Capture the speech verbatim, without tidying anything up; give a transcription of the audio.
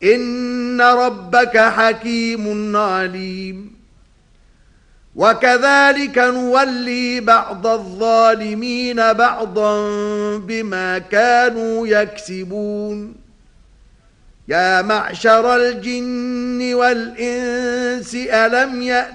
إن ربك حكيم عليم وكذلك نولي بعض الظالمين بعضا بما كانوا يكسبون يا معشر الجن والإنس ألم يأتكم